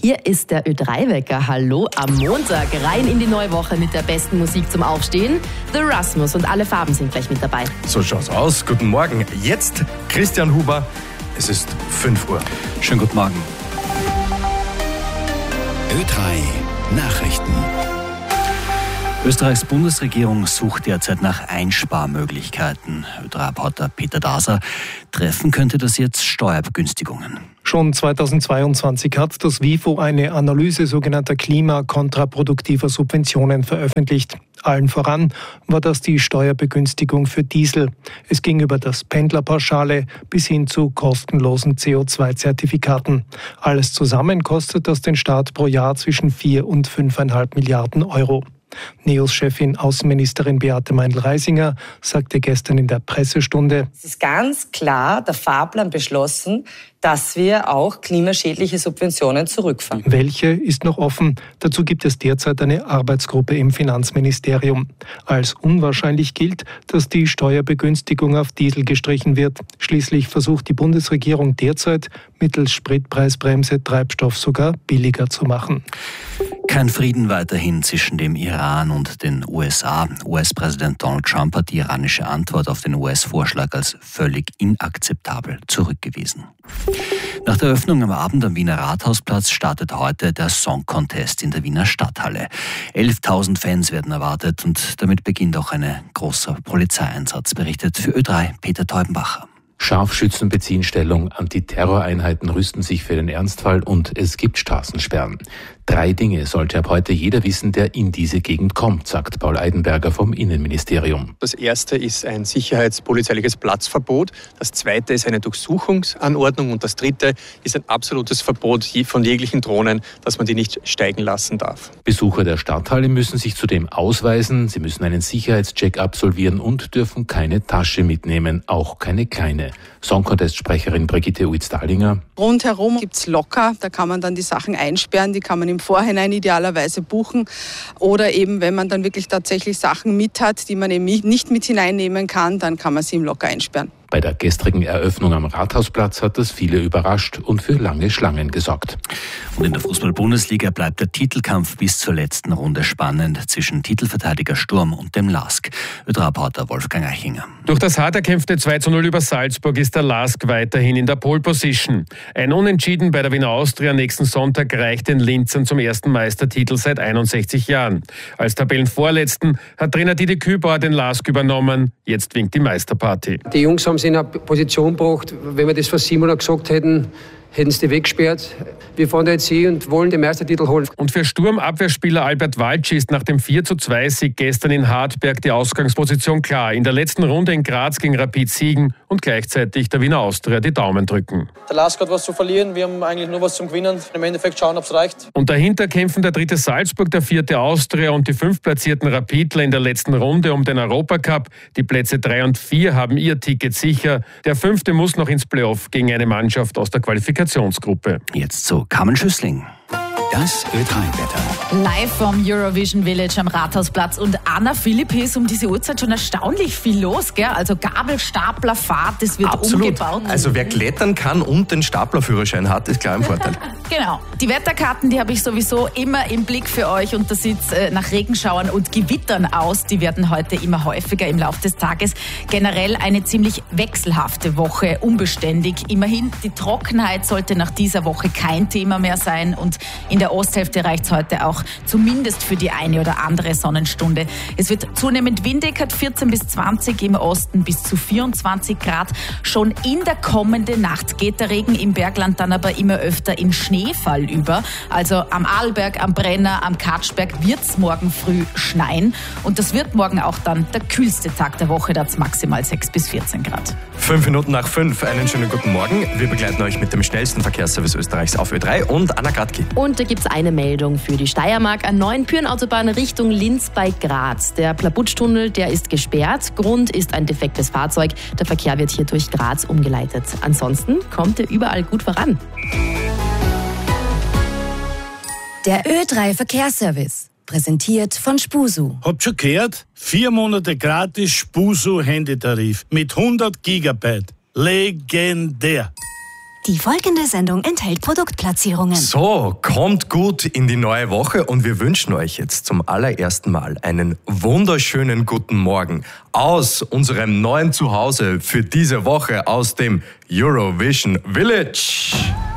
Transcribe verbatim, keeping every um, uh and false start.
Hier ist der Ö drei Wecker. Hallo am Montag. Rein in die neue Woche mit der besten Musik zum Aufstehen. The Rasmus und alle Farben sind gleich mit dabei. So schaut's aus. Guten Morgen. Jetzt Christian Huber. Es ist fünf Uhr. Schönen guten Morgen. Ö drei Nachrichten. Österreichs Bundesregierung sucht derzeit nach Einsparmöglichkeiten. Ö drei Reporter Peter Daser. Treffen könnte das jetzt Steuerbegünstigungen. Schon zweitausendzweiundzwanzig hat das WIFO eine Analyse sogenannter klimakontraproduktiver Subventionen veröffentlicht. Allen voran war das die Steuerbegünstigung für Diesel. Es ging über das Pendlerpauschale bis hin zu kostenlosen C O zwei Zertifikaten. Alles zusammen kostet das den Staat pro Jahr zwischen vier und fünfeinhalb Milliarden Euro. NEOS-Chefin Außenministerin Beate Meindl-Reisinger sagte gestern in der Pressestunde: Es ist ganz klar der Fahrplan beschlossen, dass wir auch klimaschädliche Subventionen zurückfahren. Welche ist noch offen? Dazu gibt es derzeit eine Arbeitsgruppe im Finanzministerium. Als unwahrscheinlich gilt, dass die Steuerbegünstigung auf Diesel gestrichen wird. Schließlich versucht die Bundesregierung derzeit, mittels Spritpreisbremse Treibstoff sogar billiger zu machen. Kein Frieden weiterhin zwischen dem Iran und den U S A. U S-Präsident Donald Trump hat die iranische Antwort auf den U S-Vorschlag als völlig inakzeptabel zurückgewiesen. Nach der Eröffnung am Abend am Wiener Rathausplatz startet heute der Song Contest in der Wiener Stadthalle. elftausend Fans werden erwartet und damit beginnt auch ein großer Polizeieinsatz, berichtet für Ö drei Peter Teubenbacher. Scharfschützen beziehen Stellung, Antiterroreinheiten rüsten sich für den Ernstfall und es gibt Straßensperren. Drei Dinge sollte ab heute jeder wissen, der in diese Gegend kommt, sagt Paul Eidenberger vom Innenministerium. Das erste ist ein sicherheitspolizeiliches Platzverbot, das zweite ist eine Durchsuchungsanordnung und das dritte ist ein absolutes Verbot von jeglichen Drohnen, dass man die nicht steigen lassen darf. Besucher der Stadthalle müssen sich zudem ausweisen, sie müssen einen Sicherheitscheck absolvieren und dürfen keine Tasche mitnehmen, auch keine kleine. Song-Contest-Sprecherin Brigitte Uitz-Dahlinger. Rundherum gibt's Locker, da kann man dann die Sachen einsperren, die kann man im Vorhinein idealerweise buchen. Oder eben, wenn man dann wirklich tatsächlich Sachen mit hat, die man eben nicht mit hineinnehmen kann, dann kann man sie im Locker einsperren. Bei der gestrigen Eröffnung am Rathausplatz hat das viele überrascht und für lange Schlangen gesorgt. Und in der Fußball-Bundesliga bleibt der Titelkampf bis zur letzten Runde spannend zwischen Titelverteidiger Sturm und dem LASK. Ö drei Reporter Wolfgang Eichinger. Durch das hart erkämpfte zwei zu null über Salzburg ist der LASK weiterhin in der Pole Position. Ein Unentschieden bei der Wiener Austria nächsten Sonntag reicht den Linzern zum ersten Meistertitel seit einundsechzig Jahren. Als Tabellenvorletzten hat Trainer Didi Kübauer den LASK übernommen. Jetzt winkt die Meisterparty. Die Jungs haben sich in eine Position gebracht, wenn wir das vor sieben Monaten gesagt hätten, hätten sie die weggesperrt. Wir fahren da jetzt hin und wollen den Meistertitel holen. Und für Sturmabwehrspieler Albert Walci ist nach dem vier zu zwei Sieg gestern in Hartberg die Ausgangsposition klar. In der letzten Runde in Graz gegen Rapid siegen und gleichzeitig der Wiener Austria die Daumen drücken. Der LASK hat was zu verlieren, wir haben eigentlich nur was zum Gewinnen. Im Endeffekt schauen, ob es reicht. Und dahinter kämpfen der dritte Salzburg, der vierte Austria und die fünftplatzierten Rapidler in der letzten Runde um den Europacup. Die Plätze drei und vier haben ihr Ticket sicher. Der fünfte muss noch ins Playoff gegen eine Mannschaft aus der Qualifikationsgruppe. Jetzt zu Carmen Schüssling. Das Ö drei Wetter. Live vom Eurovision Village am Rathausplatz. Und Anna Philipp, ist um diese Uhrzeit schon erstaunlich viel los, gell? Also Gabelstaplerfahrt, das wird Absolut. umgebaut. Also wer klettern kann und den Staplerführerschein hat, ist klar im Vorteil. Genau. Die Wetterkarten, die habe ich sowieso immer im Blick für euch und da sieht es nach Regenschauern und Gewittern aus. Die werden heute immer häufiger im Laufe des Tages. Generell eine ziemlich wechselhafte Woche, unbeständig. Immerhin, die Trockenheit sollte nach dieser Woche kein Thema mehr sein und in der Osthälfte reicht es heute auch zumindest für die eine oder andere Sonnenstunde. Es wird zunehmend windig, hat vierzehn bis zwanzig, im Osten bis zu vierundzwanzig Grad. Schon in der kommenden Nacht geht der Regen im Bergland dann aber immer öfter in Schneefall über. Also am Arlberg, am Brenner, am Katschberg wird es morgen früh schneien. Und das wird morgen auch dann der kühlste Tag der Woche, da hat es maximal sechs bis vierzehn Grad. Fünf Minuten nach fünf, einen schönen guten Morgen. Wir begleiten euch mit dem schnellsten Verkehrsservice Österreichs auf Ö drei und Anna Gradki. Und da gibt es eine Meldung für die Steiermark an neuen Pyrenautobahn Richtung Linz bei Graz. Der Plabutschtunnel, der ist gesperrt. Grund ist ein defektes Fahrzeug. Der Verkehr wird hier durch Graz umgeleitet. Ansonsten kommt er überall gut voran. Der Ö drei Verkehrsservice. Präsentiert von Spusu. Habt schon gehört? Vier Monate gratis Spusu Handytarif mit hundert Gigabyte. Legendär. Die folgende Sendung enthält Produktplatzierungen. So, kommt gut in die neue Woche und wir wünschen euch jetzt zum allerersten Mal einen wunderschönen guten Morgen aus unserem neuen Zuhause für diese Woche aus dem Eurovision Village.